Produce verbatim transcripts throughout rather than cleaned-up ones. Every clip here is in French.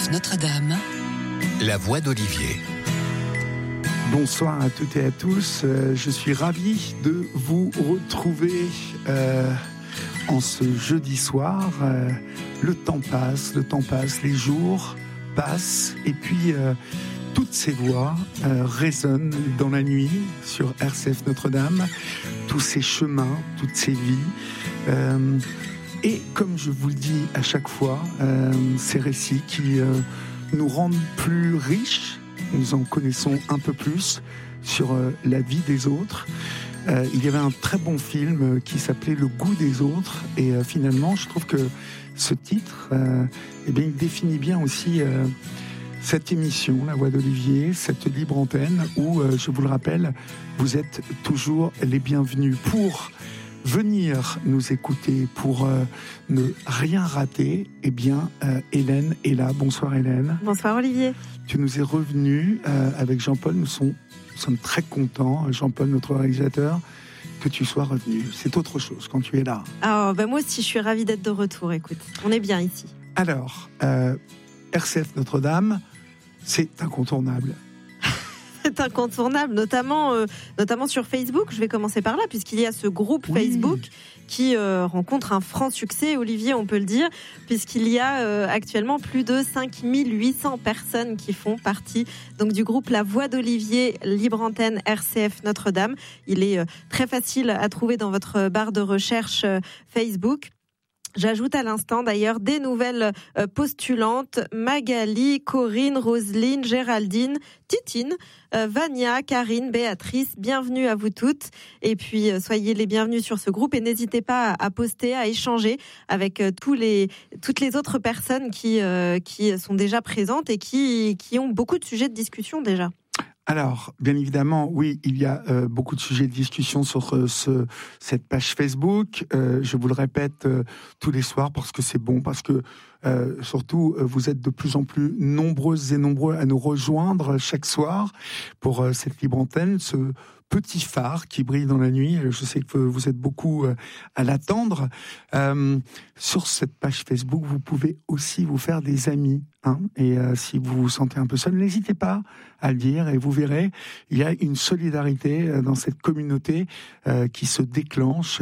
F Notre-Dame, la voix d'Olivier. Bonsoir à toutes et à tous, euh, je suis ravi de vous retrouver euh, en ce jeudi soir. Euh, le temps passe, le temps passe, les jours passent et puis euh, toutes ces voix euh, résonnent dans la nuit sur R C F Notre-Dame, tous ces chemins, toutes ces vies. Euh, et comme je vous le dis à chaque fois, euh, ces récits qui euh, nous rendent plus riches. Nous en connaissons un peu plus sur euh, la vie des autres. Euh, il y avait un très bon film euh, qui s'appelait Le goût des autres. Et euh, finalement, je trouve que ce titre, euh, eh bien, il définit bien aussi euh, cette émission, La Voix d'Olivier, cette libre antenne où, euh, je vous le rappelle, vous êtes toujours les bienvenus pour venir nous écouter, pour euh, ne rien rater. Eh bien, euh, Hélène est là. Bonsoir Hélène. Bonsoir Olivier. Tu nous es revenu euh, avec Jean-Paul. Nous sommes, nous sommes très contents, Jean-Paul, notre réalisateur, que tu sois revenu. C'est autre chose quand tu es là. Ah, ben moi aussi, je suis ravie d'être de retour. Écoute, on est bien ici. Alors, euh, R C F Notre-Dame, c'est incontournable. C'est incontournable, notamment, euh, notamment sur Facebook. Je vais commencer par là, puisqu'il y a ce groupe oui. Facebook qui euh, rencontre un franc succès, Olivier, on peut le dire, puisqu'il y a euh, actuellement plus de cinq mille huit cents personnes qui font partie donc, du groupe La Voix d'Olivier, Libre Antenne R C F Notre-Dame. Il est euh, très facile à trouver dans votre barre de recherche euh, Facebook. J'ajoute à l'instant d'ailleurs des nouvelles postulantes, Magali, Corinne, Roselyne, Géraldine, Titine, euh, Vania, Karine, Béatrice, bienvenue à vous toutes. Et puis euh, soyez les bienvenus sur ce groupe et n'hésitez pas à, à poster, à échanger avec euh, tous les, toutes les autres personnes qui, euh, qui sont déjà présentes et qui, qui ont beaucoup de sujets de discussion déjà. Alors, bien évidemment, oui, il y a euh, beaucoup de sujets de discussion sur euh, ce, cette page Facebook. Euh, je vous le répète euh, tous les soirs parce que c'est bon, parce que euh, surtout, euh, vous êtes de plus en plus nombreuses et nombreux à nous rejoindre chaque soir pour euh, cette libre antenne, ce petit phare qui brille dans la nuit. Je sais que vous êtes beaucoup euh, à l'attendre. Euh, sur cette page Facebook, vous pouvez aussi vous faire des amis. Hein, et euh, si vous vous sentez un peu seul, n'hésitez pas à le dire et vous verrez, il y a une solidarité euh, dans cette communauté euh, qui se déclenche.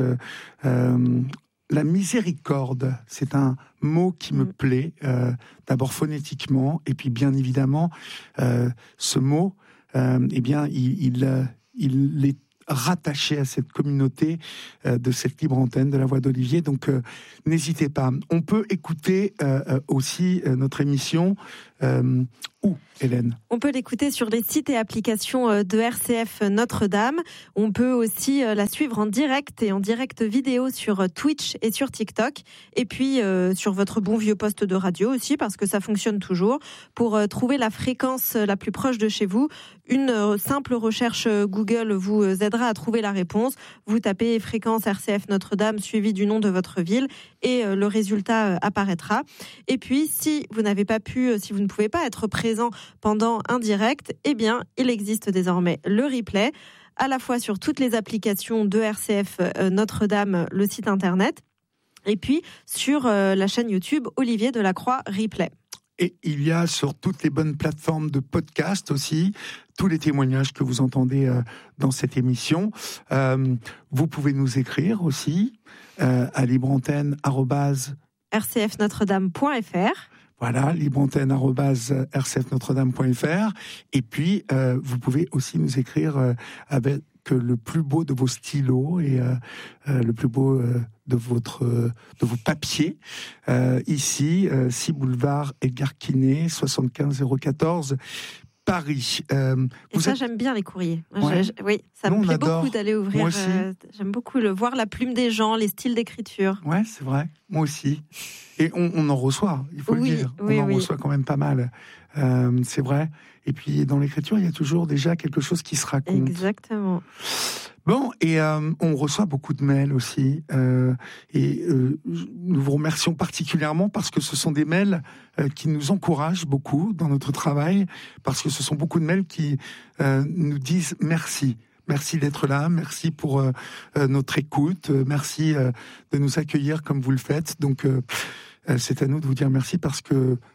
Euh, la miséricorde, c'est un mot qui me plaît, euh, d'abord phonétiquement, et puis bien évidemment, euh, ce mot, euh, eh bien, il, il, il est rattaché à cette communauté euh, de cette libre antenne de La Voix d'Olivier. Donc, euh, n'hésitez pas. On peut écouter euh, aussi euh, notre émission euh, où, Hélène ? On peut l'écouter sur les sites et applications de R C F Notre-Dame. On peut aussi la suivre en direct et en direct vidéo sur Twitch et sur TikTok. Et puis euh, sur votre bon vieux poste de radio aussi, parce que ça fonctionne toujours. Pour euh, trouver la fréquence la plus proche de chez vous, une euh, simple recherche Google vous aidera à trouver la réponse. Vous tapez fréquence R C F Notre-Dame suivi du nom de votre ville et euh, le résultat euh, apparaîtra. Et puis si vous n'avez pas pu, euh, si vous ne pouvez pas être présent pendant un direct, eh bien, il existe désormais le replay, à la fois sur toutes les applications de R C F Notre-Dame, le site internet, et puis sur euh, la chaîne YouTube Olivier Delacroix Replay. Et il y a sur toutes les bonnes plateformes de podcast aussi tous les témoignages que vous entendez euh, dans cette émission. Euh, vous pouvez nous écrire aussi euh, à libreantenne arobase r c f notre dame point f r. Voilà, libreantenne arobase r c f notre dame point f r. Et puis, euh, vous pouvez aussi nous écrire euh, avec le plus beau de vos stylos et euh, euh, le plus beau euh, de votre euh, de vos papiers. Euh, ici, euh, six boulevard Edgar Quinet, soixante-quinze zéro quatorze. Paris. Euh, et ça, êtes... j'aime bien les courriers. Ouais. Je, je, oui, ça Nous, me plaît adore. beaucoup d'aller ouvrir. Moi aussi. Euh, j'aime beaucoup le voir la plume des gens, les styles d'écriture. Ouais, c'est vrai. Moi aussi. Et on, on en reçoit, il faut oui, le dire. Oui, on en oui. reçoit quand même pas mal. Euh, c'est vrai. Et puis, dans l'écriture, il y a toujours déjà quelque chose qui se raconte. Exactement. Bon, et euh, on reçoit beaucoup de mails aussi, euh, et euh, nous vous remercions particulièrement parce que ce sont des mails euh, qui nous encouragent beaucoup dans notre travail, parce que ce sont beaucoup de mails qui euh, nous disent merci. Merci d'être là, merci pour euh, euh, notre écoute, euh, merci euh, de nous accueillir comme vous le faites. Donc, euh, euh, c'est à nous de vous dire merci parce que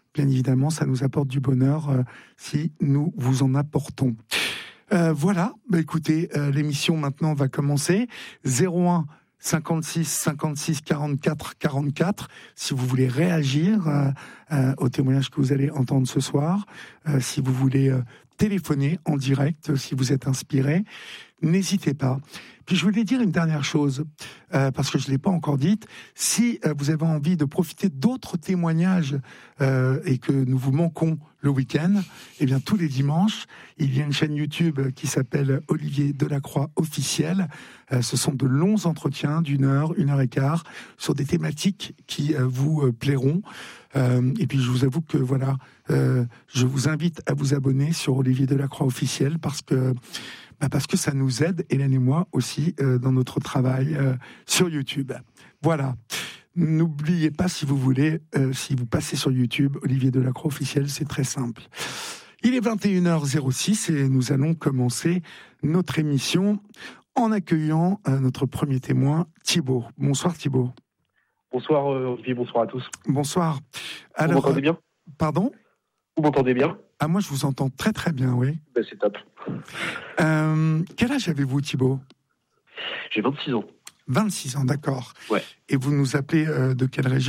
bien évidemment, ça nous apporte du bonheur euh, si nous vous en apportons. Euh, voilà, bah, écoutez, euh, l'émission maintenant va commencer. zéro un cinquante-six cinquante-six quarante-quatre quarante-quatre, si vous voulez réagir euh, euh, au témoignage que vous allez entendre ce soir, euh, si vous voulez euh, téléphoner en direct, si vous êtes inspiré, n'hésitez pas. Puis je voulais dire une dernière chose, euh, parce que je ne l'ai pas encore dite. Si euh, vous avez envie de profiter d'autres témoignages euh, et que nous vous manquons le week-end, eh bien tous les dimanches, il y a une chaîne YouTube qui s'appelle Olivier Delacroix Officiel. Euh, ce sont de longs entretiens d'une heure, une heure et quart, sur des thématiques qui euh, vous euh, plairont. Euh, et puis je vous avoue que voilà, euh, je vous invite à vous abonner sur Olivier Delacroix Officiel parce que Bah parce que ça nous aide, Hélène et moi aussi, euh, dans notre travail euh, sur YouTube. Voilà. N'oubliez pas, si vous voulez, euh, si vous passez sur YouTube, Olivier Delacroix Officiel, c'est très simple. Il est vingt et une heures zéro six et nous allons commencer notre émission en accueillant euh, notre premier témoin, Thibaut. Bonsoir Thibaut. Bonsoir Olivier, bonsoir à tous. Bonsoir. Alors, vous m'entendez bien ? Pardon ? Vous m'entendez bien ? Ah, moi je vous entends très très bien, oui. Ben, c'est top. Euh, quel âge avez-vous Thibaut ? J'ai vingt-six ans. vingt-six ans, d'accord. Ouais. Et vous nous appelez euh, de quelle région ?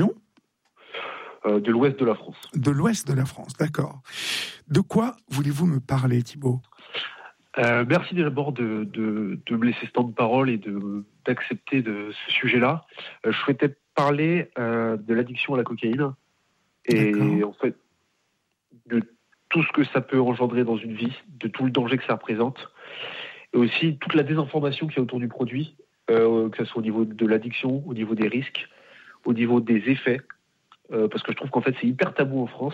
euh, De l'ouest de la France. De l'ouest de la France, d'accord. De quoi voulez-vous me parler, Thibaut ? euh, Merci d'abord de, de, de me laisser ce temps de parole et de, d'accepter de ce sujet-là. Euh, je souhaitais parler euh, de l'addiction à la cocaïne et d'accord. en fait de tout ce que ça peut engendrer dans une vie, de tout le danger que ça représente, et aussi toute la désinformation qu'il y a autour du produit, euh, que ce soit au niveau de l'addiction, au niveau des risques, au niveau des effets, euh, parce que je trouve qu'en fait c'est hyper tabou en France,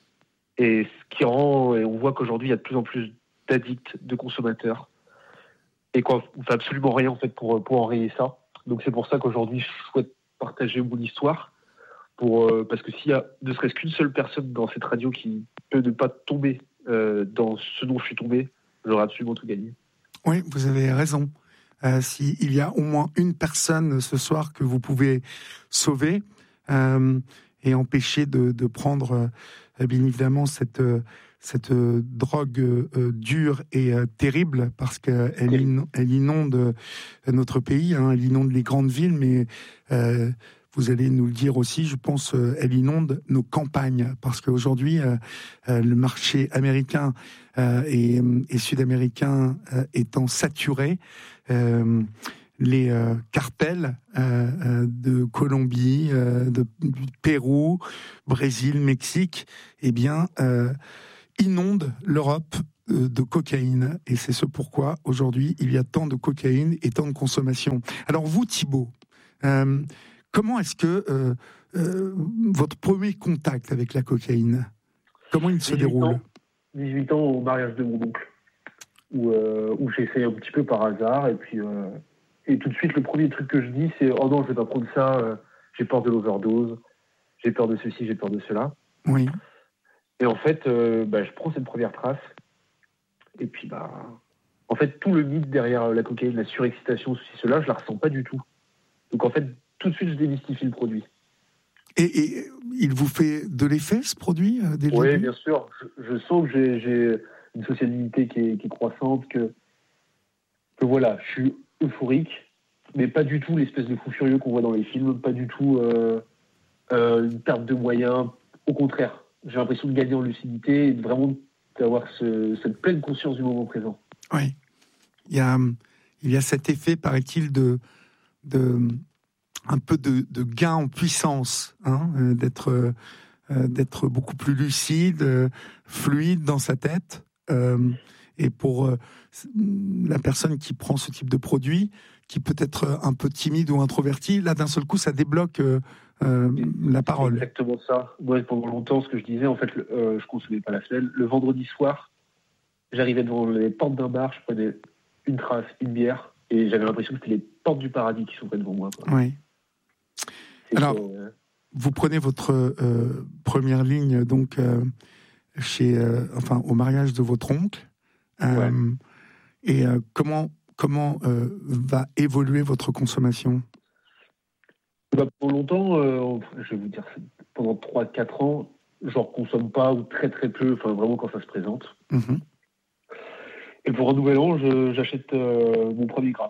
et ce qui rend, et on voit qu'aujourd'hui il y a de plus en plus d'addicts, de consommateurs, et qu'on ne fait absolument rien en fait pour, pour enrayer ça. Donc c'est pour ça qu'aujourd'hui je souhaite partager mon histoire, pour, euh, parce que s'il y a ne serait-ce qu'une seule personne dans cette radio qui peut ne pas tomber euh, dans ce dont je suis tombé, j'aurais absolument tout gagné. Oui, vous avez raison. Euh, S'il y a au moins une personne ce soir que vous pouvez sauver euh, et empêcher de, de prendre, euh, bien évidemment, cette, euh, cette euh, drogue euh, dure et euh, terrible, parce qu'elle Oui. in, elle inonde euh, notre pays, hein, elle inonde les grandes villes, mais... Euh, vous allez nous le dire aussi, je pense, euh, elle inonde nos campagnes, parce qu'aujourd'hui, euh, euh, le marché américain euh, et, et sud-américain euh, étant saturé, euh, les euh, cartels euh, euh, de Colombie, euh, de, du Pérou, Brésil, Mexique, eh bien, euh, inondent l'Europe euh, de cocaïne. Et c'est ce pourquoi, aujourd'hui, il y a tant de cocaïne et tant de consommation. Alors vous, Thibaut, euh, comment est-ce que euh, euh, votre premier contact avec la cocaïne, comment il se déroule ? ans, dix-huit ans au mariage de mon oncle, où, euh, où j'ai essayé un petit peu par hasard, et puis euh, et tout de suite le premier truc que je dis c'est oh non, je vais pas prendre ça, euh, j'ai peur de l'overdose, j'ai peur de ceci, j'ai peur de cela. Oui. Et en fait, euh, bah, je prends cette première trace, et puis bah en fait tout le mythe derrière la cocaïne, la surexcitation, ceci, cela, je la ressens pas du tout. Donc en fait tout de suite, je démystifie le produit. Et, et il vous fait de l'effet, ce produit, euh, dès le Oui, début ? bien sûr. Je, je sens que j'ai, j'ai une sociabilité qui est, qui est croissante, que, que voilà, je suis euphorique, mais pas du tout l'espèce de fou furieux qu'on voit dans les films, pas du tout euh, euh, une perte de moyens. Au contraire, j'ai l'impression de gagner en lucidité et de vraiment d'avoir ce, cette pleine conscience du moment présent. Oui. Il y a, il y a cet effet, paraît-il, de... de un peu de, de gain en puissance, hein, euh, d'être, euh, d'être beaucoup plus lucide, euh, fluide dans sa tête. Euh, et pour euh, la personne qui prend ce type de produit, qui peut être un peu timide ou introverti, là d'un seul coup, ça débloque euh, euh, la parole. C'est exactement ça. Moi, pendant longtemps, ce que je disais, en fait, le, euh, je consommais pas la semaine. Le vendredi soir, j'arrivais devant les portes d'un bar, je prenais une trace, une bière, et j'avais l'impression que c'était les portes du paradis qui s'ouvraient devant moi, quoi. Oui. C'est Alors, que, euh... vous prenez votre euh, première ligne donc euh, chez, euh, enfin, au mariage de votre oncle. Euh, ouais. Et euh, comment comment euh, va évoluer votre consommation ? Bah, pendant longtemps, euh, je vais vous dire, pendant trois quatre ans, j'en consomme pas ou très très peu, enfin vraiment quand ça se présente. Mmh. Et pour un nouvel an, je, j'achète euh, mon premier gramme.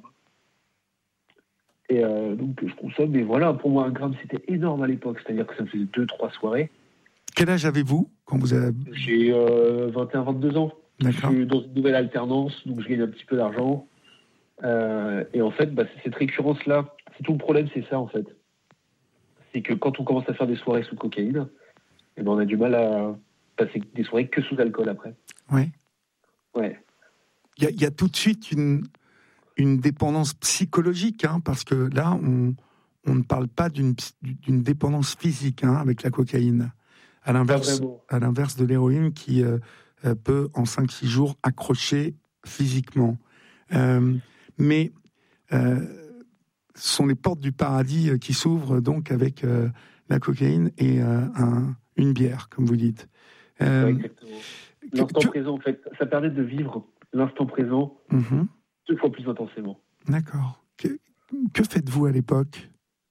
Et euh, donc je consomme, et voilà, pour moi un gramme c'était énorme à l'époque, c'est-à-dire que ça me faisait deux trois soirées. Quel âge avez-vous quand vous avez... J'ai euh, vingt et un vingt-deux ans. D'accord. Je suis dans une nouvelle alternance, donc je gagne un petit peu d'argent. Euh, et en fait, bah, c'est cette récurrence-là, c'est tout le problème, c'est ça en fait. C'est que quand on commence à faire des soirées sous cocaïne, eh ben, on a du mal à passer des soirées que sous alcool après. Oui. Ouais. Il y, y a tout de suite une, une dépendance psychologique, hein, parce que là, on, on ne parle pas d'une, d'une dépendance physique hein, avec la cocaïne. À l'inverse, à l'inverse de l'héroïne qui euh, peut, en cinq six jours, accrocher physiquement. Euh, mais euh, ce sont les portes du paradis qui s'ouvrent donc avec euh, la cocaïne et euh, un, une bière, comme vous dites. Euh, ouais, exactement. L'instant que... présent, en fait, ça permet de vivre l'instant présent mmh. deux fois plus intensément. D'accord. Que, que faites-vous à l'époque ?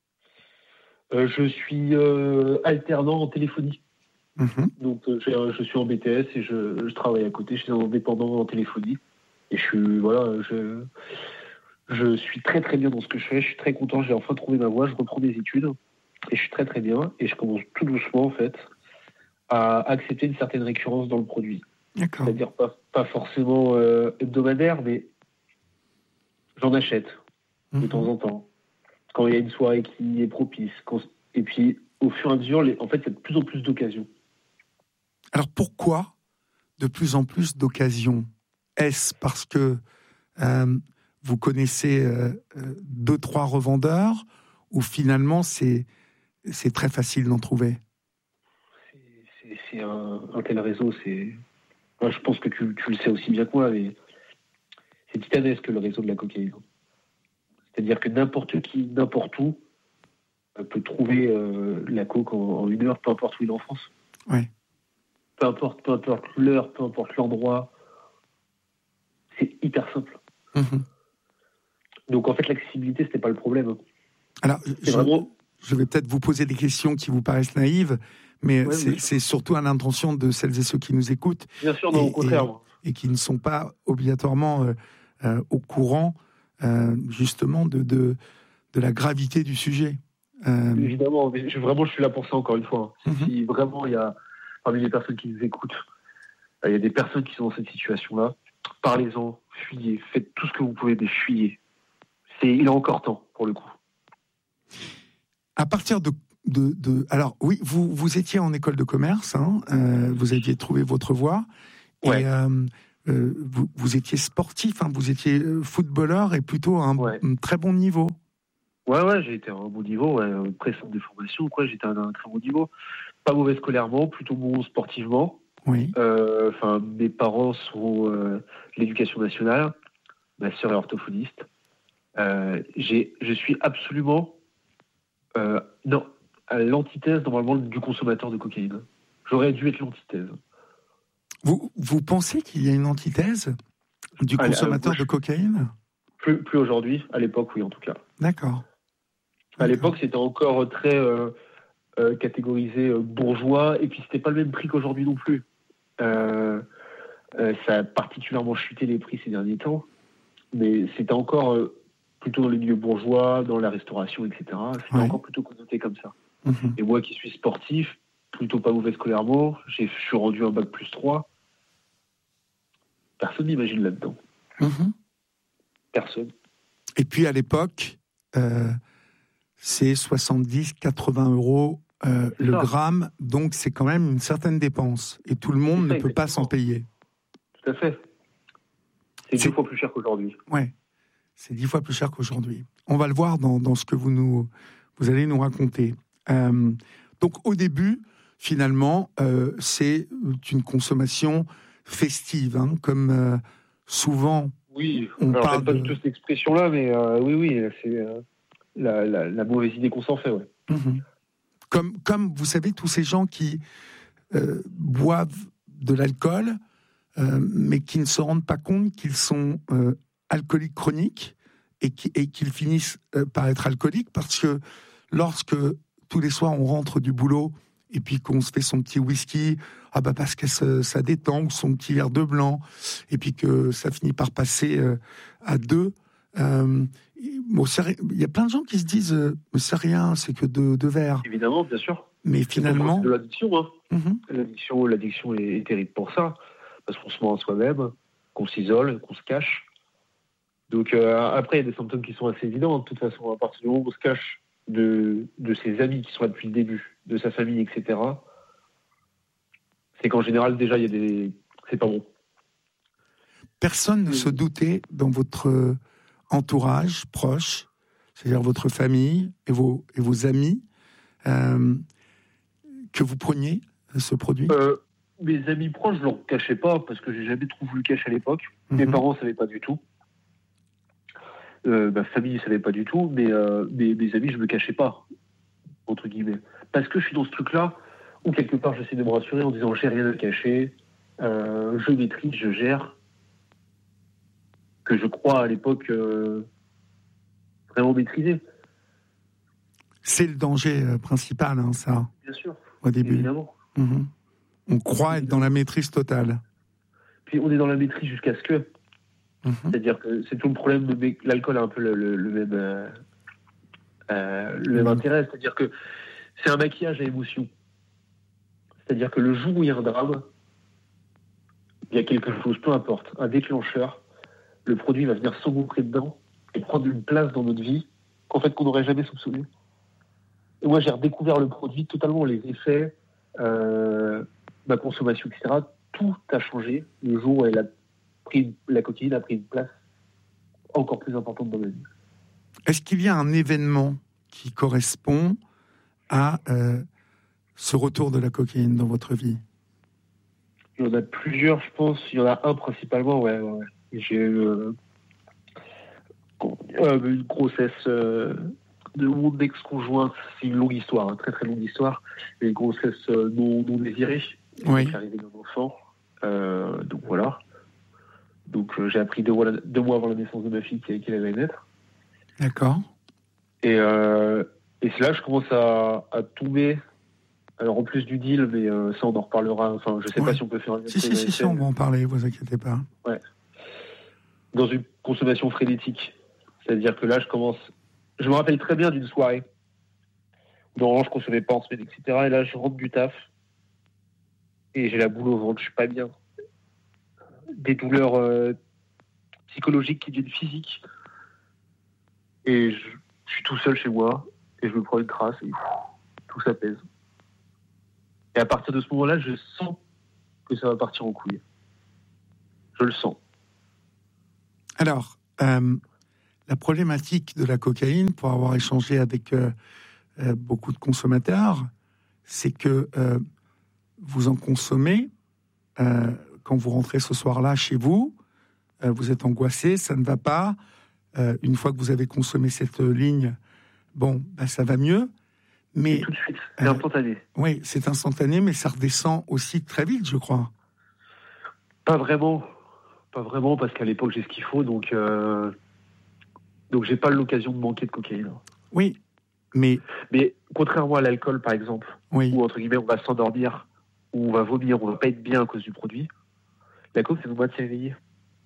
euh, Je suis euh, alternant en téléphonie. Mmh. Donc, euh, je suis en B T S et je, je travaille à côté. Je suis indépendant en téléphonie. Et je suis, voilà, je, je suis très très bien dans ce que je fais. Je suis très content. J'ai enfin trouvé ma voie. Je reprends des études. Et je suis très très bien. Et je commence tout doucement, en fait, à accepter une certaine récurrence dans le produit. D'accord. C'est-à-dire pas, pas forcément euh, hebdomadaire, mais j'en achète de mmh. temps en temps. Quand il y a une soirée qui est propice. Quand, et puis, au fur et à mesure, les, en fait, il y a de plus en plus d'occasions. Alors, pourquoi de plus en plus d'occasions ? Est-ce parce que euh, vous connaissez euh, deux, trois revendeurs ou finalement c'est, c'est très facile d'en trouver ? C'est, c'est, c'est un, un tel réseau, c'est... Moi, je pense que tu, tu le sais aussi bien que moi, mais c'est titanesque le réseau de la cocaïne. C'est-à-dire que n'importe qui, n'importe où, peut trouver euh, la coke en, en une heure, peu importe où il est en France. Ouais. Peu importe, peu importe l'heure, peu importe l'endroit. C'est hyper simple. Mmh. Donc en fait, l'accessibilité, c'était pas le problème. Alors, je, vraiment... je vais peut-être vous poser des questions qui vous paraissent naïves, mais ouais, c'est, c'est surtout à l'intention de celles et ceux qui nous écoutent. Bien sûr, non, et, au contraire. Et, et qui ne sont pas obligatoirement euh, euh, au courant, euh, justement, de, de, de la gravité du sujet. Euh... Évidemment, mais je, vraiment, je suis là pour ça, encore une fois. Mm-hmm. Si vraiment, il y a, parmi les personnes qui nous écoutent, il y a des personnes qui sont dans cette situation-là, parlez-en, fuyez, faites tout ce que vous pouvez, mais fuyez. C'est, il est encore temps, pour le coup. À partir de... de, de alors, oui, vous, vous étiez en école de commerce, hein, euh, vous aviez trouvé votre voie, ouais. et euh, euh, vous, vous étiez sportif, hein, vous étiez footballeur, et plutôt à un, ouais. un très bon niveau. Ouais, ouais, j'ai été à un bon niveau, ouais, pré-centre de formation, quoi, j'étais à un très bon niveau. Pas mauvais scolairement, plutôt bon sportivement. Oui. Enfin, euh, mes parents sont euh, l'éducation nationale, ma sœur est orthophoniste. Euh, j'ai, je suis absolument euh, non, à l'antithèse normalement du consommateur de cocaïne. J'aurais dû être l'antithèse. Vous, vous pensez qu'il y a une antithèse du Allez, consommateur alors, de cocaïne ? Plus, plus aujourd'hui, à l'époque, oui, en tout cas. D'accord. À l'époque, c'était encore très euh, euh, catégorisé euh, bourgeois, et puis c'était pas le même prix qu'aujourd'hui non plus. Euh, euh, ça a particulièrement chuté les prix ces derniers temps, mais c'était encore euh, plutôt dans les milieux bourgeois, dans la restauration, et cetera. C'était ouais. encore plutôt connoté comme ça. Mm-hmm. Et moi qui suis sportif, plutôt pas mauvais scolairement, j'ai, je suis rendu un bac plus trois. Personne n'imagine là-dedans. Mm-hmm. Personne. Et puis à l'époque, euh, c'est soixante-dix à quatre-vingts euros euh, le ça. gramme, donc c'est quand même une certaine dépense. Et tout le monde ça, ne peut pas s'en payer. Tout à fait. C'est, c'est dix fois plus cher qu'aujourd'hui. Ouais, c'est dix fois plus cher qu'aujourd'hui. On va le voir dans, dans ce que vous, nous, vous allez nous raconter. Euh, donc au début, finalement, euh, c'est une consommation festive, hein, comme euh, souvent... Oui, on alors parle pas de... du tout cette expression-là, mais euh, oui, oui, c'est euh, la, la, la mauvaise idée qu'on s'en fait, ouais. Mmh. Comme, comme, vous savez, tous ces gens qui euh, boivent de l'alcool, euh, mais qui ne se rendent pas compte qu'ils sont euh, alcooliques chroniques et, qui, et qu'ils finissent euh, par être alcooliques, parce que lorsque tous les soirs on rentre du boulot et puis qu'on se fait son petit whisky, ah bah parce que ça, ça détend, ou son petit verre de blanc, et puis que ça finit par passer euh, à deux. Euh, bon, il y a plein de gens qui se disent euh, c'est rien, c'est que deux, deux verres. Évidemment, bien sûr. Mais finalement, c'est de l'addiction. Hein. Mm-hmm. L'addiction, l'addiction est, est terrible pour ça, parce qu'on se ment à soi-même, qu'on s'isole, qu'on se cache. Donc euh, après, il y a des symptômes qui sont assez évidents. De toute façon, à partir du moment où on se cache de, de ses amis qui sont là depuis le début, de sa famille, et cetera, c'est qu'en général, déjà, il y a des... c'est pas bon. Personne ne se doutait dans votre entourage proche, c'est-à-dire votre famille et vos, et vos amis, euh, que vous preniez ce produit euh, Mes amis proches, je ne leur cachais pas, parce que j'ai jamais trop voulu le cacher à l'époque. Mm-hmm. Mes parents ne savaient pas du tout. Euh, ma famille ne savait pas du tout, mais euh, mes, mes amis, je ne me cachais pas, entre guillemets. Parce que je suis dans ce truc-là, où quelque part, j'essaie de me rassurer en disant « j'ai rien à cacher, euh, je maîtrise, je gère », que je crois à l'époque euh, vraiment maîtriser. C'est le danger euh, principal, hein, ça. Bien sûr. Au début. Évidemment. Mmh. On croit être dans la maîtrise totale. Puis on est dans la maîtrise jusqu'à ce que. Mmh. C'est-à-dire que c'est tout le problème de l'alcool a un peu le, le, le même, euh, euh, le même mmh. intérêt. C'est-à-dire que c'est un maquillage à émotion. C'est-à-dire que le jour où il y a un drame, il y a quelque chose, peu importe, un déclencheur, le produit va venir s'engouffrer dedans et prendre une place dans notre vie qu'en fait qu'on n'aurait jamais soupçonné. Et moi j'ai redécouvert le produit, totalement les effets, euh, ma consommation, et cetera. Tout a changé le jour où elle a pris, la cocaïne a pris une place encore plus importante dans ma vie. Est-ce qu'il y a un événement qui correspond à euh, ce retour de la cocaïne dans votre vie? Il y en a plusieurs, je pense. Il y en a un principalement, ouais. ouais. J'ai eu euh, une grossesse euh, de mon ex-conjoint. C'est une longue histoire, une très très longue histoire. Une grossesse euh, non, non désirée. Oui. Qui arrivait d'un enfant. Euh, donc voilà. Donc euh, j'ai appris deux mois, deux mois avant la naissance de ma fille qu'elle allait naître. D'accord. Et, euh, et c'est là que je commence à, à tomber. Alors en plus du deal, mais euh, ça on en reparlera. Enfin, je sais ouais. pas si on peut faire un. Si si si, si, on va en parler. Vous inquiétez pas. Ouais. Dans une consommation frénétique. C'est-à-dire que là, je commence... Je me rappelle très bien d'une soirée. Dans je consommais pas en semaine, et cetera. Et là, je rentre du taf. Et j'ai la boule au ventre. Je suis pas bien. Des douleurs euh, psychologiques qui deviennent physiques. Et je, je suis tout seul chez moi. Et je me prends une crasse. Et pff, tout s'apaise. Et à partir de ce moment-là, je sens que ça va partir en couille. Je le sens. Alors, euh, la problématique de la cocaïne, pour avoir échangé avec euh, euh, beaucoup de consommateurs, c'est que euh, vous en consommez, euh, quand vous rentrez ce soir-là chez vous, euh, vous êtes angoissé, ça ne va pas. Euh, une fois que vous avez consommé cette ligne, bon, bah, ça va mieux. Mais, tout de suite, c'est euh, instantané. Oui, c'est instantané, mais ça redescend aussi très vite, je crois. Pas vraiment. Pas vraiment, parce qu'à l'époque, j'ai ce qu'il faut, donc, euh, donc j'ai pas l'occasion de manquer de cocaïne. Oui, mais... Mais contrairement à l'alcool, par exemple, oui. où, entre guillemets, on va s'endormir, où on va vomir, on va pas être bien à cause du produit, la coke, ça nous maintient éveillé.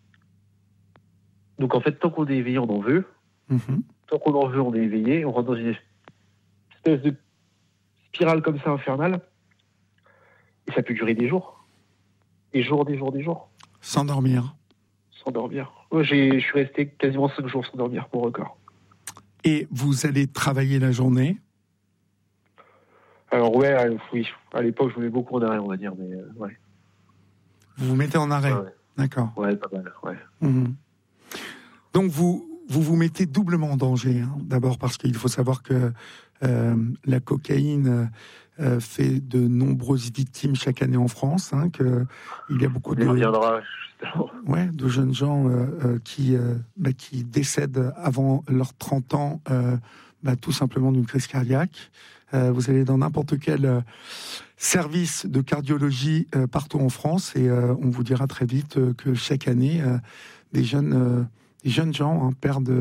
Donc, en fait, tant qu'on est éveillé, on en veut. Mm-hmm. Tant qu'on en veut, on est éveillé. On rentre dans une espèce de spirale comme ça, infernale. Et ça peut durer des jours. Des jours, des jours, des jours. Sans dormir. Sans dormir. Moi, j'ai, je suis resté quasiment cinq jours sans dormir, pour record. Et vous allez travailler la journée? Alors, ouais, euh, oui. À l'époque, je me mets beaucoup en arrêt, on va dire, mais euh, ouais. Vous vous mettez en arrêt? Ouais, ouais. D'accord. Ouais, pas mal, ouais. Mmh. Donc, vous, vous vous mettez doublement en danger. Hein. D'abord parce qu'il faut savoir que euh, la cocaïne euh, fait de nombreuses victimes chaque année en France. Hein, que il y a beaucoup on de, reviendra, ouais, de jeunes gens euh, euh, qui, euh, bah, qui décèdent avant leurs trente ans, euh, bah, tout simplement d'une crise cardiaque. Euh, vous allez dans n'importe quel euh, service de cardiologie euh, partout en France et euh, on vous dira très vite euh, que chaque année, euh, des jeunes... Euh, Les jeunes gens hein, perdent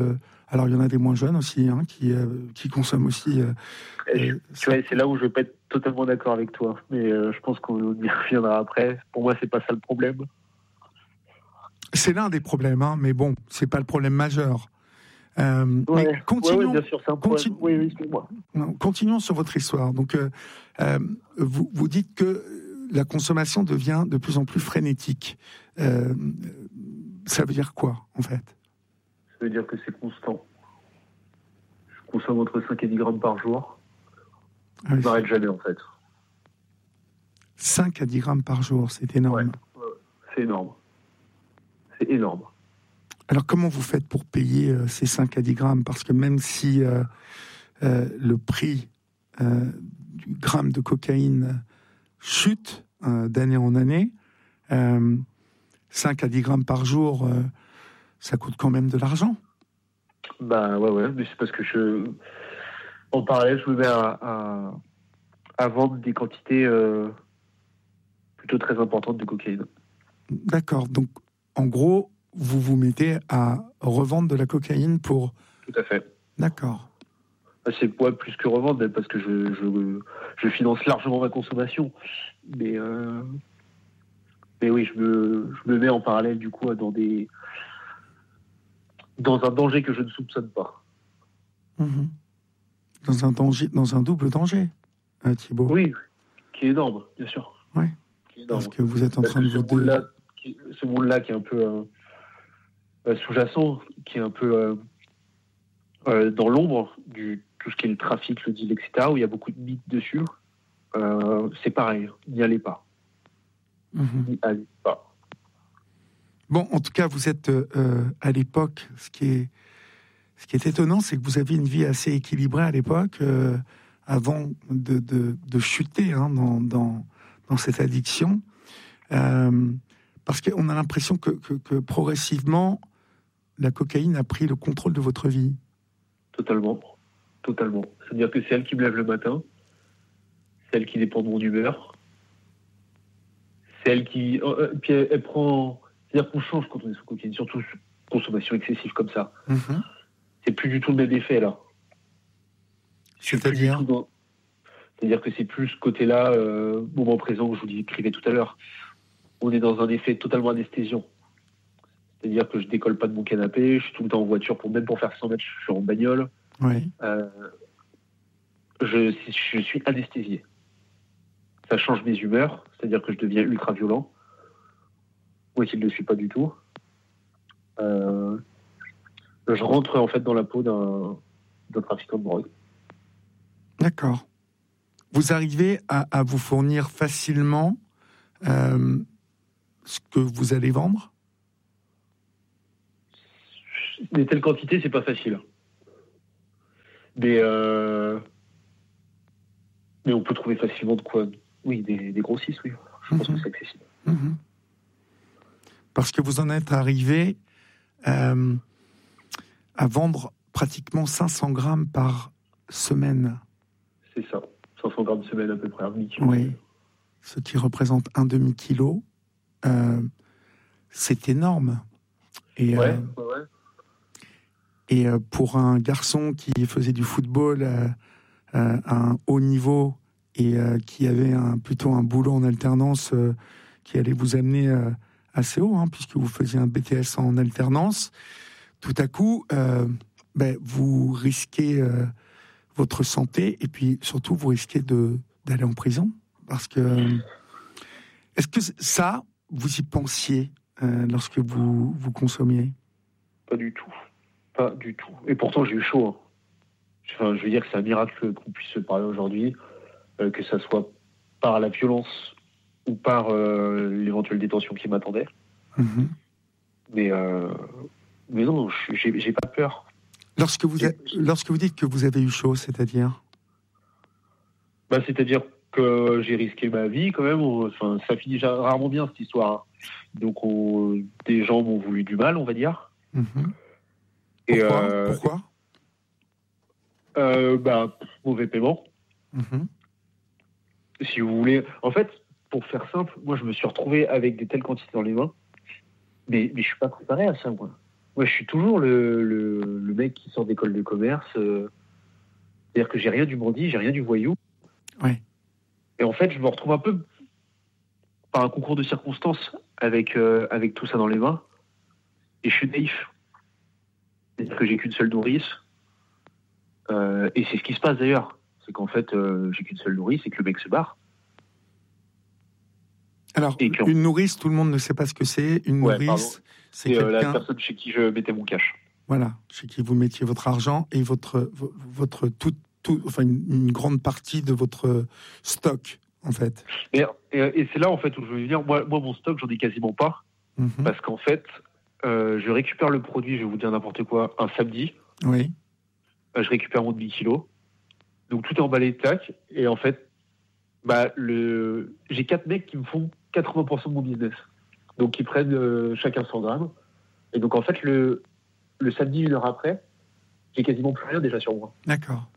Alors, il y en a des moins jeunes aussi, hein, qui, euh, qui consomment aussi. Euh, je, euh, tu vois, c'est là où je vais pas être totalement d'accord avec toi. Mais euh, je pense qu'on y reviendra après. Pour moi, c'est pas ça le problème. C'est l'un des problèmes, hein, mais bon, c'est pas le problème majeur. Euh, Ouais, mais continuons, ouais, ouais, bien sûr, c'est un problème. continu- Oui, oui, excuse-moi. continuons sur votre histoire. Donc, euh, euh, vous, vous dites que la consommation devient de plus en plus frénétique. Euh, ça veut dire quoi, en fait? Ça veut dire que c'est constant. Je consomme entre cinq et dix grammes par jour. Ah oui, Je m'arrête jamais, en fait. cinq à dix grammes par jour, c'est énorme. Ouais, c'est énorme. C'est énorme. Alors, comment vous faites pour payer euh, ces cinq à dix grammes? Parce que même si euh, euh, le prix euh, du gramme de cocaïne chute euh, d'année en année, euh, cinq à dix grammes par jour, euh, ça coûte quand même de l'argent. Bah ouais, ouais, mais c'est parce que je. En parallèle, je me mets à, à, à vendre des quantités euh, plutôt très importantes de cocaïne. D'accord. Donc, en gros, vous vous mettez à revendre de la cocaïne pour... Tout à fait. D'accord. C'est ouais, plus que revendre, parce que je, je, je finance largement ma consommation. Mais, euh, mais oui, je me, je me mets en parallèle, du coup, dans, des, dans un danger que je ne soupçonne pas. Mmh. Dans un danger, dans un double danger, euh, Thibaut. Oui, qui est énorme, bien sûr. Oui. Qui est énorme. Parce que vous êtes en Parce train de ce vous... monde-là, qui, ce monde-là qui est un peu euh, euh, sous-jacent, qui est un peu euh, euh, dans l'ombre du tout ce qui est le trafic, le deal, et cetera, où il y a beaucoup de mythes dessus, euh, c'est pareil, n'y allez pas. Mmh. N'y allez pas. Bon, en tout cas, vous êtes euh, à l'époque, ce qui est, ce qui est étonnant, c'est que vous aviez une vie assez équilibrée à l'époque, euh, avant de, de, de chuter hein, dans, dans, dans cette addiction. Euh, parce qu'on a l'impression que, que, que progressivement, la cocaïne a pris le contrôle de votre vie. Totalement. Totalement. C'est-à-dire que c'est elle qui me lève le matin, c'est elle qui dépend de mon humeur, c'est elle qui... Euh, puis elle, elle prend... C'est-à-dire qu'on change quand on est sous cocaïne, surtout sous consommation excessive comme ça. Mmh. C'est plus du tout le même effet, là. C'est-à-dire dans... C'est-à-dire que c'est plus ce côté-là, euh, moment présent, que je vous décrivais tout à l'heure. On est dans un effet totalement anesthésiant. C'est-à-dire que je décolle pas de mon canapé, je suis tout le temps en voiture, pour, même pour faire cent mètres, je suis en bagnole. Oui. Euh, je, je suis anesthésié. Ça change mes humeurs, c'est-à-dire que je deviens ultra violent. Moi qui ne le suis pas du tout. Euh, je rentre en fait dans la peau d'un, d'un trafiquant de drogue. D'accord. Vous arrivez à, à vous fournir facilement euh, ce que vous allez vendre? Des telles quantités, c'est pas facile. Mais, euh, mais on peut trouver facilement de quoi. Oui, des, des grossistes, oui. Je pense Mmh. que c'est accessible. Mmh. Parce que vous en êtes arrivé euh, à vendre pratiquement cinq cents grammes par semaine. C'est ça. cinq cents grammes semaine à peu près, un demi-kilo. Oui. Ce qui représente un demi-kilo. Euh, c'est énorme. Et, Ouais, euh, ouais, ouais. et euh, pour un garçon qui faisait du football euh, euh, à un haut niveau et euh, qui avait un, plutôt un boulot en alternance euh, qui allait vous amener euh, assez haut, hein, puisque vous faisiez un B T S en alternance, tout à coup, euh, ben, vous risquez euh, votre santé et puis surtout vous risquez de, d'aller en prison. Parce que... Est-ce que ça, vous y pensiez euh, lorsque vous, vous consommiez? Pas du tout. Pas du tout. Et pourtant, j'ai eu chaud. Hein. Enfin, je veux dire que c'est un miracle qu'on puisse se parler aujourd'hui, euh, que ça soit par la violence ou par euh, l'éventuelle détention qui m'attendait. Mmh. Mais, euh, mais non, j'ai, j'ai pas peur. Lorsque vous, a, lorsque vous dites que vous avez eu chaud, c'est-à-dire? Bah, c'est-à-dire que j'ai risqué ma vie quand même. Enfin, ça finit rarement bien cette histoire. Donc, on, des gens m'ont voulu du mal, on va dire. Mmh. Et Pourquoi, euh, Pourquoi euh, bah, mauvais paiement. Mmh. Si vous voulez. En fait, pour faire simple, moi, je me suis retrouvé avec des telles quantités dans les mains. Mais, mais je suis pas préparé à ça, moi. Moi, moi, je suis toujours le, le, le mec qui sort d'école de commerce. Euh, c'est-à-dire que j'ai rien du bandit, j'ai rien du voyou. Ouais. Et en fait, je me retrouve un peu par un concours de circonstances avec, euh, avec tout ça dans les mains. Et je suis naïf. C'est-à-dire que j'ai qu'une seule nourrice. Euh, et c'est ce qui se passe d'ailleurs. C'est qu'en fait, euh, j'ai qu'une seule nourrice et que le mec se barre. Alors, Et que- une nourrice, tout le monde ne sait pas ce que c'est. Une Ouais, nourrice, pardon. c'est C'est euh, la quelqu'un, personne chez qui je mettais mon cash. voilà, chez qui vous mettiez votre argent et votre, vo- votre tout, tout, enfin, une, une grande partie de votre stock, en fait. Et, et, et c'est là, en fait, où je veux venir. Moi, moi mon stock, j'en ai quasiment pas. Mhm. Parce qu'en fait, euh, je récupère le produit, je vais vous dire n'importe quoi, un samedi. Oui. Euh, je récupère mon demi-kilo. Donc tout est emballé, tac. Et en fait, bah, le... j'ai quatre mecs qui me font quatre-vingts pour cent de mon business. Donc ils prennent euh, chacun cent grammes. Et donc en fait, le, le samedi, une heure après, j'ai quasiment plus rien déjà sur moi. D'accord.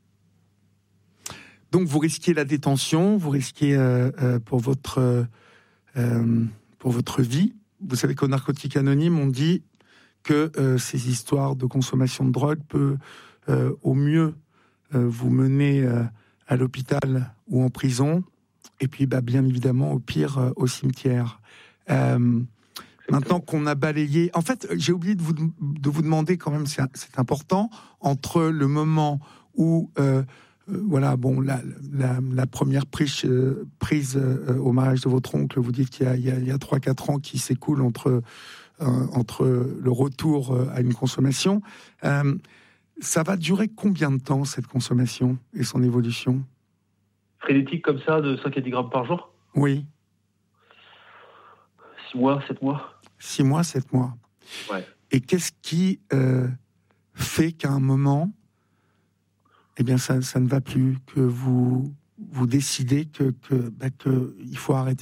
Donc vous risquez la détention, vous risquez euh, euh, pour votre euh, euh, pour votre vie. Vous savez qu'au Narcotique Anonyme, on dit que euh, ces histoires de consommation de drogue peut euh, au mieux euh, vous mener euh, à l'hôpital ou en prison, et puis bah, bien évidemment au pire euh, au cimetière. Euh, Maintenant qu'on a balayé, en fait, j'ai oublié de vous de vous demander quand même, c'est, c'est important, entre le moment où euh, euh, voilà, bon, la, la, la première prise, euh, prise euh, au mariage de votre oncle, vous dites qu'il y a, il y a, il y a trois quatre ans qui s'écoulent entre, euh, entre le retour euh, à une consommation. Euh, ça va durer combien de temps, cette consommation et son évolution ? Frénétique comme ça, de cinq à dix grammes par jour ? Oui. six mois, sept mois ? Six mois, sept mois. Ouais. Et qu'est-ce qui euh, fait qu'à un moment, eh bien, ça, ça ne va plus, que vous, vous décidez que, que, bah, que il faut arrêter ?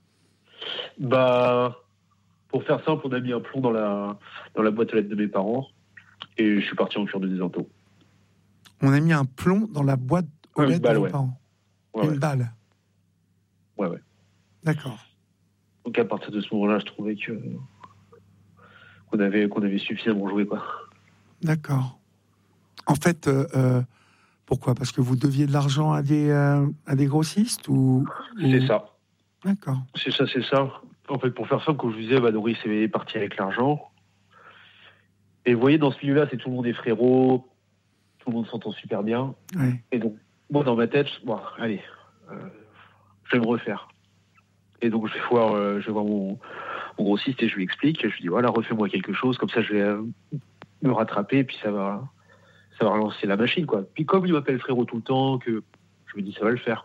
Bah, pour faire simple, on a mis un plomb dans la, dans la boîte aux lettres de mes parents et je suis parti en cure de désinto. On a mis un plomb dans la boîte aux Ouais, lettres une balle, de vos ouais. parents. Ouais, Une ouais. balle. Ouais, ouais. D'accord. Donc à partir de ce moment-là, je trouvais que qu'on avait, qu'on avait suffisamment joué, quoi. D'accord. En fait, euh, euh, pourquoi ? Parce que vous deviez de l'argent à des, euh, à des grossistes ou, ou... C'est ça. D'accord. C'est ça, c'est ça. En fait, pour faire simple, comme je vous disais, bah, Doris est parti avec l'argent. Et vous voyez, dans ce milieu-là, c'est tout le monde est frérot, tout le monde s'entend super bien. Ouais. Et donc, moi, dans ma tête, bon, allez, euh, je vais me refaire. Et donc, je vais voir, euh, je vais voir mon, mon grossiste et je lui explique. Je lui dis, voilà, refais-moi quelque chose, comme ça, je vais euh, me rattraper, et puis ça va, ça va relancer la machine, quoi. Puis comme il m'appelle frérot tout le temps, que je me dis, ça va le faire.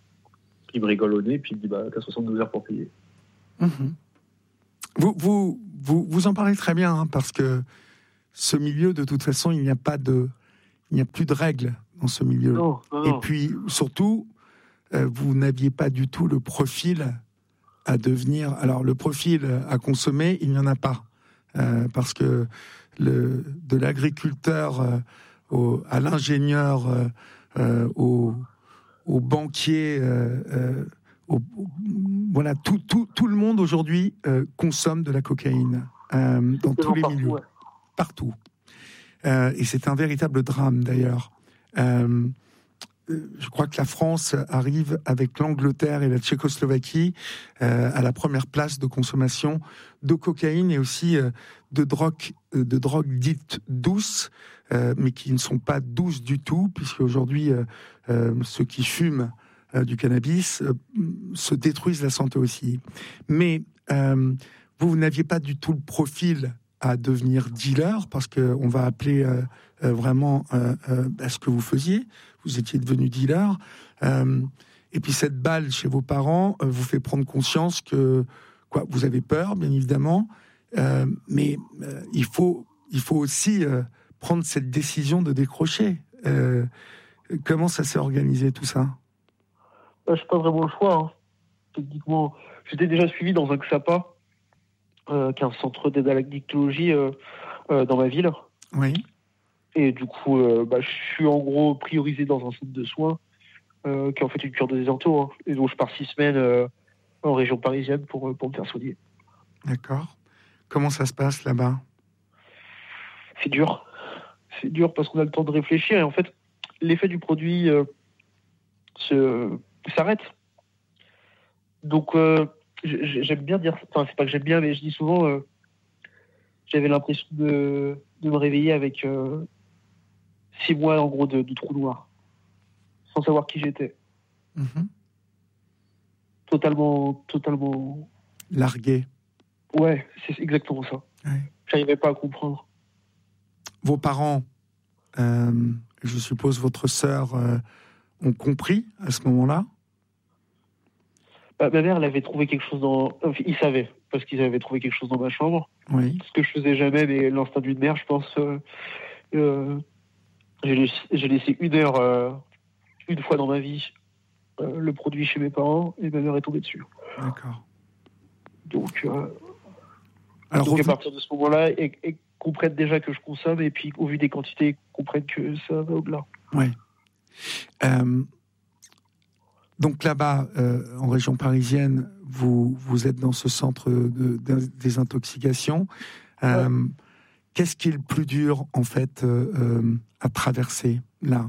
Il me rigole au nez, puis il me dit, bah, t'as soixante-douze heures pour payer. Mmh. Vous, vous, vous, vous en parlez très bien, hein, parce que ce milieu, de toute façon, il n'y a pas de, il n'y a plus de règles dans ce milieu. Non, non, Et non. puis, surtout, euh, vous n'aviez pas du tout le profil à devenir. Alors, le profil à consommer, il n'y en a pas, euh, parce que le, de l'agriculteur euh, au, à l'ingénieur, euh, euh, au, au banquier, euh, euh, au, au- voilà, tout, tout, tout le monde aujourd'hui euh, consomme de la cocaïne euh, dans tous les Partout, milieux, ouais. partout. Euh, et c'est un véritable drame d'ailleurs. Euh, euh, je crois que la France arrive avec l'Angleterre et la Tchécoslovaquie euh, à la première place de consommation de cocaïne et aussi euh, de drogues euh, de drogues dites douces, euh, mais qui ne sont pas douces du tout, puisque aujourd'hui euh, euh, ceux qui fument euh, du cannabis euh, se détruisent la santé aussi. Mais euh, vous, vous n'aviez pas du tout le profil à devenir dealer, parce qu'on va appeler euh, euh, vraiment euh, euh, à ce que vous faisiez. Vous étiez devenu dealer. Euh, et puis cette balle chez vos parents euh, vous fait prendre conscience que quoi, vous avez peur, bien évidemment, euh, mais euh, il faut, il faut aussi euh, prendre cette décision de décrocher. Euh, comment ça s'est organisé tout ça ? Bah, c'est pas vraiment le choix. Hein. Techniquement, j'étais déjà suivi dans un X A P A, euh, qui est un centre d'aide à l'addictologie euh, euh, dans ma ville. Oui. Et du coup, euh, bah, je suis en gros priorisé dans un centre de soins euh, qui est en fait une cure de désinto. Hein. Et donc, je pars six semaines euh, en région parisienne pour, pour me faire soigner. D'accord. Comment ça se passe là-bas ? c'est dur. C'est dur parce qu'on a le temps de réfléchir et en fait, l'effet du produit euh, se, s'arrête. Donc, euh, j'aime bien dire, enfin, c'est pas que j'aime bien, mais je dis souvent, euh, j'avais l'impression de, de me réveiller avec euh, six mois en gros de, de trou noir, sans savoir qui j'étais. Mm-hmm. Totalement, totalement. Largué. Ouais, c'est exactement ça. Ouais. J'arrivais pas à comprendre. Vos parents, euh, je suppose votre sœur, euh, ont compris à ce moment-là? Bah, ma mère, elle avait trouvé quelque chose dans... Enfin, ils savaient, parce qu'ils avaient trouvé quelque chose dans ma chambre. Oui. Ce que je faisais jamais, mais l'instinct d'une mère, je pense... Euh, euh, j'ai, laissé, j'ai laissé une heure, euh, une fois dans ma vie, euh, le produit chez mes parents, et ma mère est tombée dessus. D'accord. Donc, euh, Alors, donc rev... à partir de ce moment-là, ils, ils comprennent déjà que je consomme, et puis au vu des quantités, ils comprennent que ça va au-delà. Oui. Euh... Donc là-bas, euh, en région parisienne, vous, vous êtes dans ce centre de, de désintoxication. Euh, ouais. Qu'est-ce qui est le plus dur, en fait, euh, euh, à traverser, là?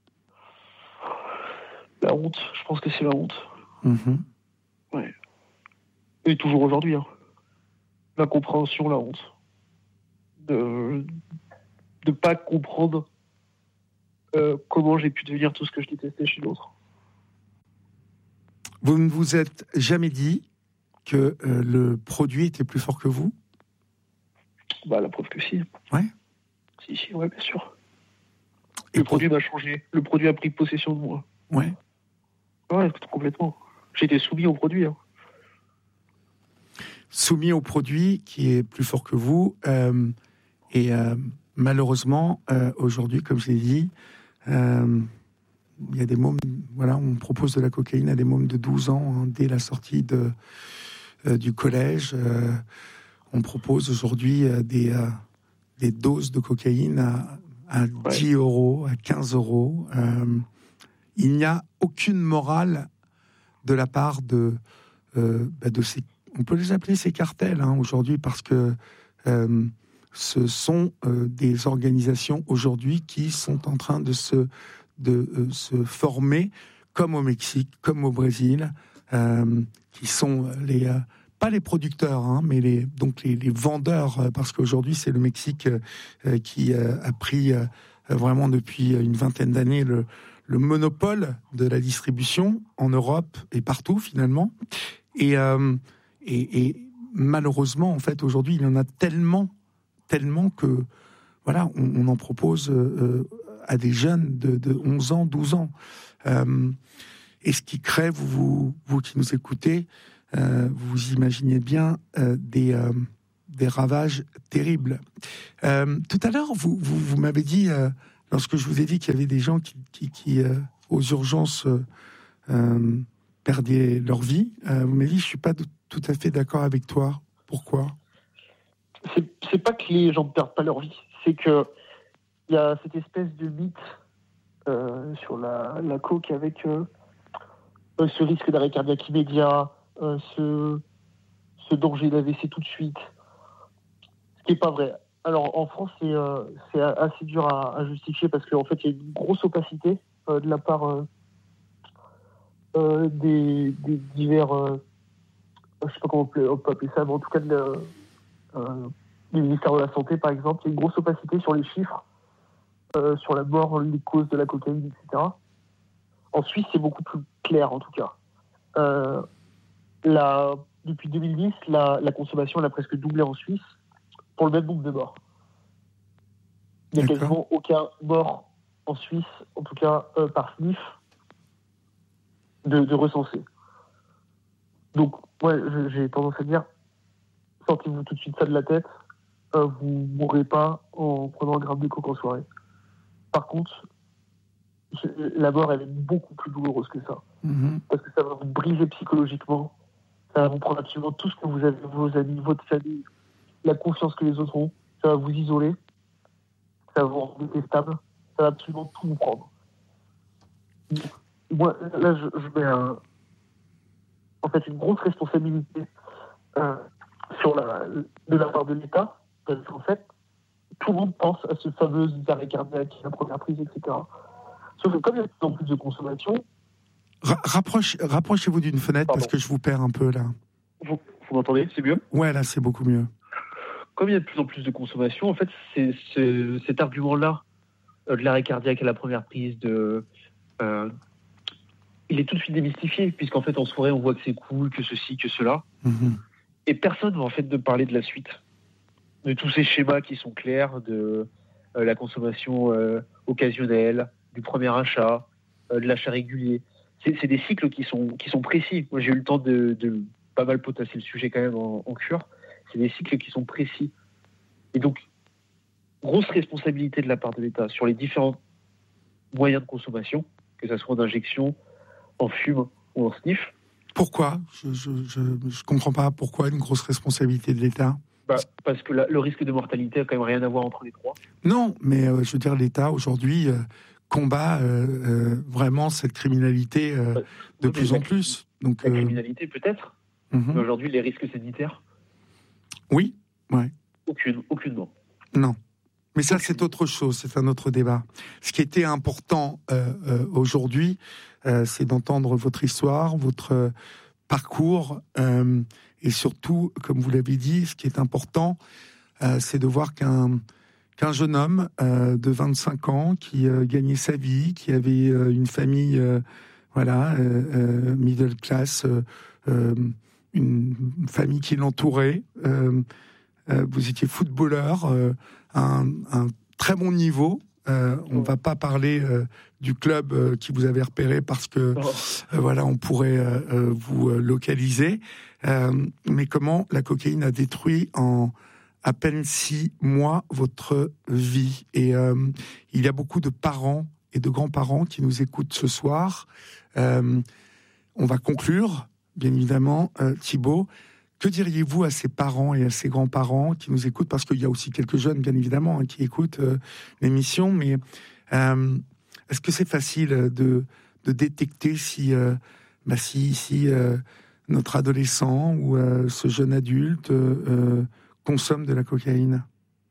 La honte. Je pense que c'est la honte. Mmh. Ouais. Et toujours aujourd'hui. Hein. L'incompréhension, la honte. De ne pas comprendre euh, comment j'ai pu devenir tout ce que je détestais chez l'autre. Vous ne vous êtes jamais dit que euh, le produit était plus fort que vous? Bah, la preuve que si. Ouais. Si, si, ouais, bien sûr. Et le pour... produit m'a changé. Le produit a pris possession de moi. Ouais. Ouais, complètement. J'étais soumis au produit. Hein. Soumis au produit qui est plus fort que vous. Euh, et euh, malheureusement, euh, aujourd'hui, comme je l'ai dit, euh, il y a des mômes, voilà, on propose de la cocaïne à des mômes de douze ans hein, dès la sortie de, euh, du collège. Euh, on propose aujourd'hui euh, des, euh, des doses de cocaïne à, à ouais. dix euros, à quinze euros. Euh, il n'y a aucune morale de la part de, euh, bah de ces, on peut les appeler ces cartels hein, aujourd'hui parce que euh, ce sont euh, des organisations aujourd'hui qui sont en train de se de euh, se former, comme au Mexique, comme au Brésil, euh, qui sont les euh, pas les producteurs, hein, mais les donc les, les vendeurs, euh, parce qu'aujourd'hui c'est le Mexique euh, qui euh, a pris euh, vraiment depuis une vingtaine d'années le, le monopole de la distribution en Europe et partout finalement. Et, euh, et, et malheureusement, en fait, aujourd'hui, il y en a tellement, tellement que voilà, on, on en propose. Euh, à des jeunes de, de onze ans, douze ans. Euh, et ce qui crée, vous, vous, vous qui nous écoutez, euh, vous imaginez bien euh, des, euh, des ravages terribles. Euh, tout à l'heure, vous, vous, vous m'avez dit, euh, lorsque je vous ai dit qu'il y avait des gens qui, qui, qui euh, aux urgences, euh, euh, perdaient leur vie, euh, vous m'avez dit, je ne suis pas tout à fait d'accord avec toi. Pourquoi ? c'est, c'est pas que les gens ne perdent pas leur vie, c'est que il y a cette espèce de mythe euh, sur la, la coke avec euh, ce risque d'arrêt cardiaque immédiat, euh, ce, ce danger d'A V C tout de suite, ce qui n'est pas vrai. Alors en France, c'est, euh, c'est assez dur à, à justifier parce qu'en fait, il y a une grosse opacité euh, de la part euh, euh, des, des divers, euh, je ne sais pas comment on peut appeler ça, mais en tout cas de la, euh, du ministère de la Santé, par exemple. Il y a une grosse opacité sur les chiffres. Euh, sur la mort, les causes de la cocaïne, et cetera. En Suisse, c'est beaucoup plus clair, en tout cas. Euh, la, depuis deux mille dix, la, la consommation elle a presque doublé en Suisse pour le même nombre de morts. Il n'y a D'accord. quasiment aucun mort en Suisse, en tout cas euh, par sniff, de, de recensé. Donc, ouais, j'ai tendance à dire, sortez-vous tout de suite ça de la tête, euh, vous ne mourrez pas en prenant un gramme de coke en soirée. Par contre, la mort, elle est beaucoup plus douloureuse que ça. Mmh. Parce que ça va vous briser psychologiquement. Ça va vous prendre absolument tout ce que vous avez, vos amis, votre famille, la confiance que les autres ont. Ça va vous isoler. Ça va vous rendre détestable. Ça va absolument tout vous prendre. Moi, là, je, je mets un, en fait une grosse responsabilité euh, sur la, de la part de l'État. Parce qu'en fait, tout le monde pense à ce fameux arrêt cardiaque, la première prise, et cetera. Sauf que comme il y a de plus en plus de consommation... Ra- rapproche, rapprochez-vous d'une fenêtre, Pardon. parce que je vous perds un peu là. Vous, vous m'entendez? C'est mieux? Ouais, là, c'est beaucoup mieux. Comme il y a de plus en plus de consommation, en fait, c'est, c'est, cet argument-là, euh, de l'arrêt cardiaque à la première prise, de, euh, il est tout de suite démystifié, puisqu'en fait, en soirée, on voit que c'est cool, que ceci, que cela. Mm-hmm. Et personne va en fait de parler de la suite, de tous ces schémas qui sont clairs, de euh, la consommation euh, occasionnelle, du premier achat, euh, de l'achat régulier. C'est, c'est des cycles qui sont, qui sont précis. Moi, j'ai eu le temps de, de pas mal potasser le sujet quand même en, en cure. C'est des cycles qui sont précis. Et donc, grosse responsabilité de la part de l'État sur les différents moyens de consommation, que ce soit en injection, en fume ou en sniff. Pourquoi ? Je ne comprends pas pourquoi une grosse responsabilité de l'État. Bah, parce que la, le risque de mortalité n'a quand même rien à voir entre les trois. Non, mais euh, je veux dire, l'État aujourd'hui euh, combat euh, euh, vraiment cette criminalité euh, bah, de oui, plus la, en plus. Donc, la euh... criminalité peut-être, mm-hmm. mais aujourd'hui les risques sanitaires. Oui, ouais. Aucune, aucunement. Non. Mais ça, c'est autre chose, c'est un autre débat. Ce qui était important euh, euh, aujourd'hui, euh, c'est d'entendre votre histoire, votre euh, parcours, euh, et surtout, comme vous l'avez dit, ce qui est important, euh, c'est de voir qu'un, qu'un jeune homme euh, de vingt-cinq ans qui euh, gagnait sa vie, qui avait euh, une famille, euh, voilà, euh, euh, middle class, euh, euh, une famille qui l'entourait, euh, euh, vous étiez footballeur, euh, Un, un très bon niveau. Euh, on ne va pas parler euh, du club euh, qui vous avait repéré parce que oh. euh, voilà, on pourrait euh, vous euh, localiser. Euh, mais comment la cocaïne a détruit en à peine six mois votre vie. Et euh, il y a beaucoup de parents et de grands-parents qui nous écoutent ce soir. Euh, on va conclure, bien évidemment, euh, Thibaut. Que diriez-vous à ces parents et à ces grands-parents qui nous écoutent? Parce qu'il y a aussi quelques jeunes, bien évidemment, hein, qui écoutent euh, l'émission. Mais euh, est-ce que c'est facile de, de détecter si, euh, bah, si, si euh, notre adolescent ou euh, ce jeune adulte euh, consomme de la cocaïne?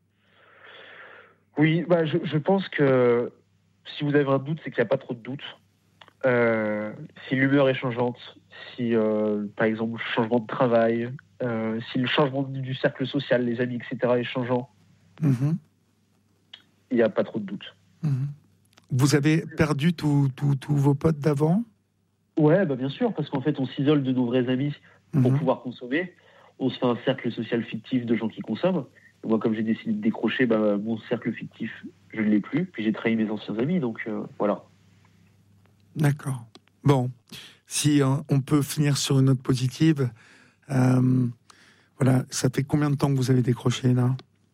Oui, bah, je, je pense que si vous avez un doute, c'est qu'il n'y a pas trop de doute. Euh, si l'humeur est changeante, si euh, par exemple le changement de travail, euh, si le changement du cercle social, les amis, et cetera est changeant, il mm-hmm. n'y a pas trop de doute. Mm-hmm. Vous avez perdu tous vos potes d'avant? Ouais, bah bien sûr, parce qu'en fait on s'isole de nos vrais amis pour mm-hmm. pouvoir consommer. On se fait un cercle social fictif de gens qui consomment. Et moi, comme j'ai décidé de décrocher, bah, mon cercle fictif, je ne l'ai plus. Puis j'ai trahi mes anciens amis, donc euh, voilà. D'accord. Bon, si euh, on peut finir sur une note positive, euh, voilà, ça fait combien de temps que vous avez décroché là?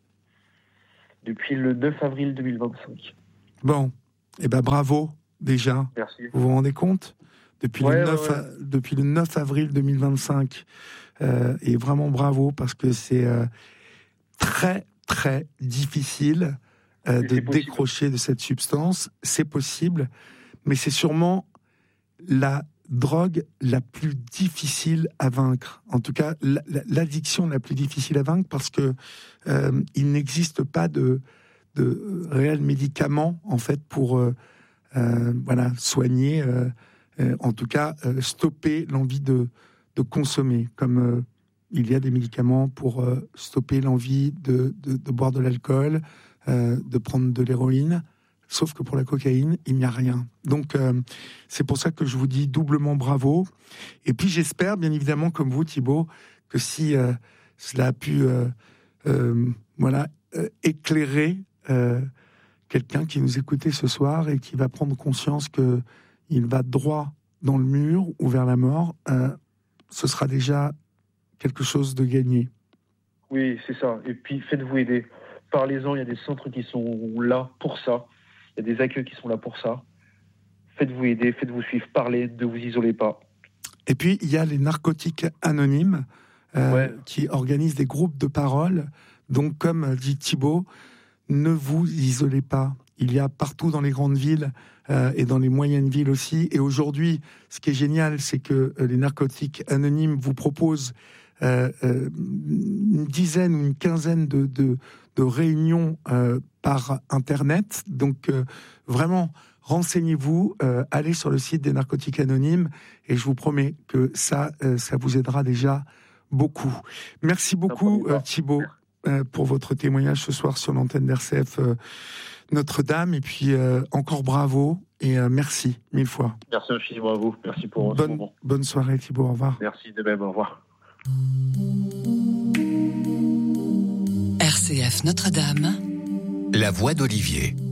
Depuis le neuf avril deux mille vingt-cinq. Bon, eh ben bravo déjà. Merci. Vous vous rendez compte? Depuis, ouais, le neuf, ouais, ouais. depuis le neuf avril deux mille vingt-cinq, euh, et vraiment bravo parce que c'est euh, très très difficile euh, de décrocher de cette substance. C'est possible. Mais c'est sûrement la drogue la plus difficile à vaincre. En tout cas, l'addiction la plus difficile à vaincre parce que euh, il n'existe pas de, de réels médicaments en fait pour euh, euh, voilà soigner, euh, euh, en tout cas euh, stopper l'envie de, de consommer. Comme euh, il y a des médicaments pour euh, stopper l'envie de, de, de boire de l'alcool, euh, de prendre de l'héroïne. Sauf que pour la cocaïne, il n'y a rien. Donc, euh, c'est pour ça que je vous dis doublement bravo. Et puis, j'espère, bien évidemment, comme vous, Thibaut, que si euh, cela a pu euh, euh, voilà, euh, éclairer euh, quelqu'un qui nous écoutait ce soir et qui va prendre conscience qu'il va droit dans le mur ou vers la mort, euh, ce sera déjà quelque chose de gagné. Oui, c'est ça. Et puis, faites-vous aider. Parlez-en, il y a des centres qui sont là pour ça. Il y a des accueils qui sont là pour ça. Faites-vous aider, faites-vous suivre, parlez, ne vous isolez pas. Et puis, il y a les narcotiques anonymes euh, ouais. qui organisent des groupes de parole. Donc, comme dit Thibaut, ne vous isolez pas. Il y a partout dans les grandes villes euh, et dans les moyennes villes aussi. Et aujourd'hui, ce qui est génial, c'est que euh, les narcotiques anonymes vous proposent euh, euh, une dizaine ou une quinzaine de, de, de réunions euh, par Internet. Donc, euh, vraiment, renseignez-vous, euh, allez sur le site des Narcotiques Anonymes et je vous promets que ça, euh, ça vous aidera déjà beaucoup. Merci beaucoup, euh, Thibaut, euh, pour votre témoignage ce soir sur l'antenne d'R C F euh, Notre-Dame. Et puis, euh, encore bravo et euh, merci mille fois. Merci infiniment à vous. Merci pour bonne, ce moment. Bonne soirée, Thibaut. Au revoir. Merci de même. Au revoir. R C F Notre-Dame, la voix d'Olivier.